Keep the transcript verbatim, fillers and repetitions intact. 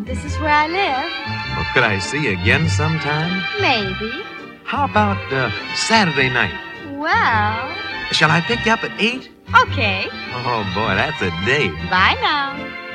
This is where I live. Well, could I see you again sometime? Maybe. How about uh, Saturday night? Well... Shall I pick you up at eight? Okay. Oh, boy, that's a date. Bye now.